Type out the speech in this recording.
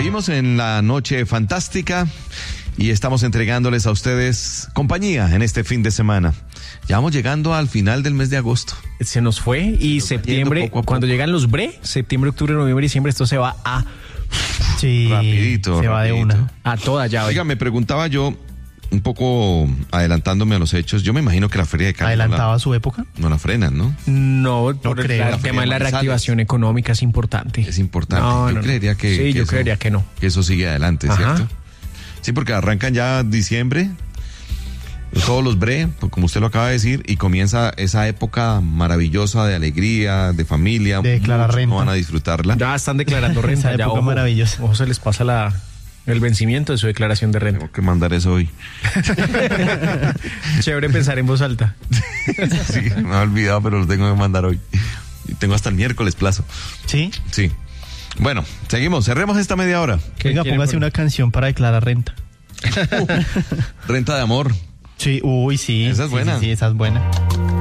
Seguimos en la noche fantástica y estamos entregándoles a ustedes compañía en este fin de semana. Ya vamos llegando al final del mes de agosto. Se nos fue y septiembre, poco a poco. cuando llegan los bre, septiembre, octubre, noviembre, diciembre, esto se va a... Sí, Rapidito. se va de una. A toda llave. Oiga, me preguntaba yo, un poco adelantándome a los hechos, yo me imagino que la feria de Cali ¿Adelantaba su época? no la frenan, ¿no? No, por creo. el tema de la reactivación económica es importante. Es importante. Yo creería que... Sí, que yo eso- creería que no. Que eso sigue adelante, Ajá. ¿cierto? Sí, porque arrancan ya diciembre, todos los bre, pues, como usted lo acaba de decir, y comienza esa época maravillosa de alegría, de familia. De declarar Muchos renta. no van a disfrutarla. Ya están declarando renta. Esa Ya, época ojo, maravillosa. ojo, se les pasa el vencimiento de su declaración de renta. Tengo que mandar eso hoy. Chévere pensar en voz alta. Sí, me ha olvidado, pero lo tengo que mandar hoy. Y tengo hasta el miércoles plazo. ¿Sí? Sí. Bueno, seguimos, cerremos esta media hora. ¿Qué Venga, quieren póngase poner? una canción para declarar renta. Renta de amor. Sí, uy, sí. Esa es Sí, buena. Sí, esa es buena.